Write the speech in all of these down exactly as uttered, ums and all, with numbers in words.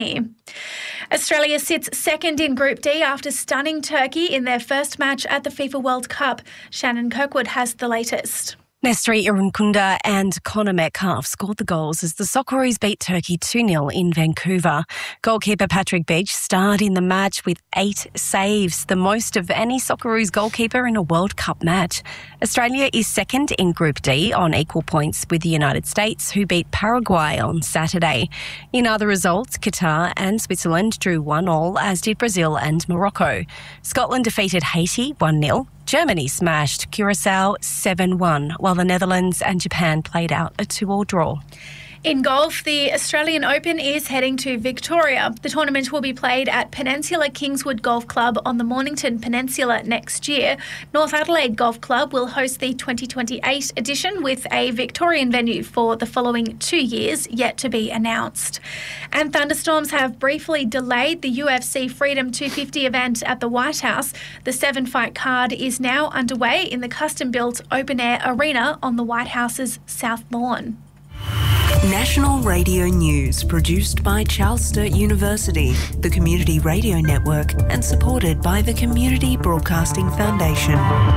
Australia sits second in Group D after stunning Turkey in their first match at the FIFA World Cup. Shannon Kirkwood has the latest. Nesri Irankunda and Connor Metcalf scored the goals as the Socceroos beat Turkey two nil in Vancouver. Goalkeeper Patrick Beach starred in the match with eight saves, the most of any Socceroos goalkeeper in a World Cup match. Australia is second in Group D on equal points with the United States, who beat Paraguay on Saturday. In other results, Qatar and Switzerland drew one all, as did Brazil and Morocco. Scotland defeated Haiti one nil. Germany smashed Curacao seven one, while the Netherlands and Japan played out a two all draw. In golf, the Australian Open is heading to Victoria. The tournament will be played at Peninsula Kingswood Golf Club on the Mornington Peninsula next year. North Adelaide Golf Club will host the twenty twenty-eight edition with a Victorian venue for the following two years, yet to be announced. And thunderstorms have briefly delayed the U F C Freedom two fifty event at the White House. The seven-fight card is now underway in the custom-built open-air arena on the White House's South Lawn. National Radio News, produced by Charles Sturt University, the Community Radio Network, and supported by the Community Broadcasting Foundation.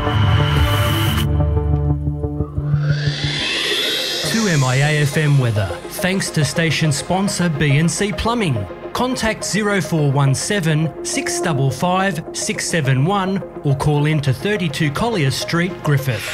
two M I A F M weather, thanks to station sponsor B and C Plumbing. Contact zero four one seven, six five five, six seven one or call in to thirty-two Collier Street, Griffith.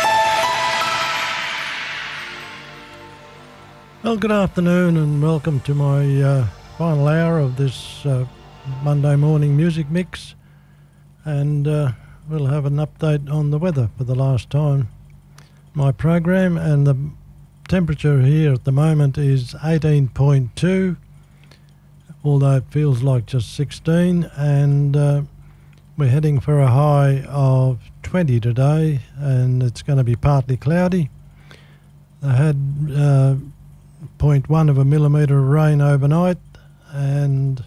Well, good afternoon and welcome to my uh, final hour of this uh, Monday morning music mix, and uh, we'll have an update on the weather for the last time. My program, and the temperature here at the moment is eighteen point two, although it feels like just sixteen, and uh, we're heading for a high of twenty today, and it's going to be partly cloudy. I had uh, zero point one of a millimetre of rain overnight, and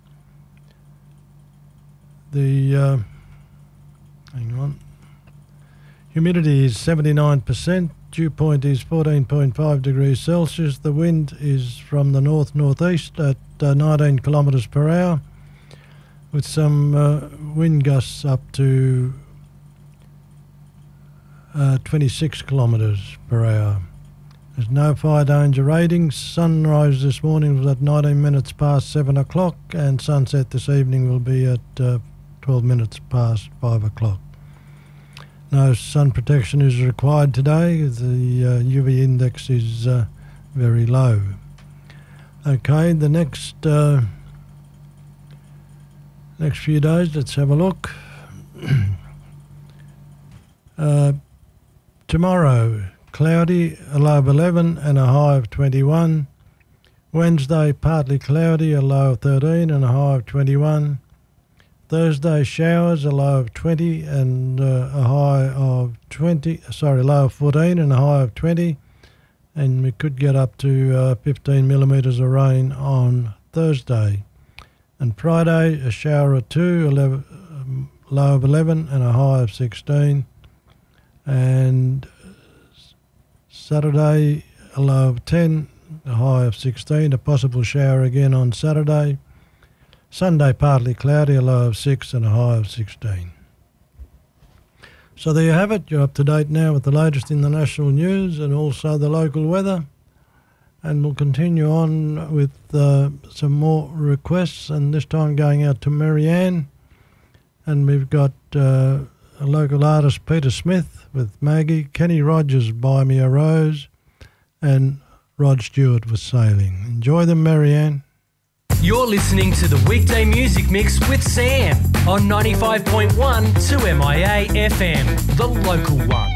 the uh, hang on humidity is seventy-nine percent, dew point is fourteen point five degrees Celsius, the wind is from the north northeast at uh, nineteen kilometres per hour, with some uh, wind gusts up to uh, twenty-six kilometres per hour. There's no fire danger ratings. Sunrise this morning was at nineteen minutes past seven o'clock, and sunset this evening will be at uh, twelve minutes past five o'clock. No sun protection is required today. The uh, U V index is uh, very low. Okay, the next uh, next few days, let's have a look. uh, tomorrow, cloudy, a low of eleven and a high of twenty-one. Wednesday, partly cloudy, a low of thirteen and a high of twenty-one. Thursday, showers, a low of twenty and uh, a high of twenty. Sorry, low of fourteen and a high of twenty. And we could get up to uh, fifteen millimetres of rain on Thursday. And Friday, a shower or two, eleven, um, low of eleven and a high of sixteen. And Saturday, a low of ten, a high of sixteen, a possible shower again on Saturday. Sunday, partly cloudy, a low of six and a high of sixteen. So there you have it. You're up to date now with the latest in the national news and also the local weather. And we'll continue on with uh, some more requests, and this time going out to Marianne. And we've got uh, a local artist, Peter Smith, with Maggie, Kenny Rogers, Buy Me a Rose, and Rod Stewart with Sailing. Enjoy them, Marianne. You're listening to the Weekday Music Mix with Sam on ninety-five point one two M I A F M, the local one.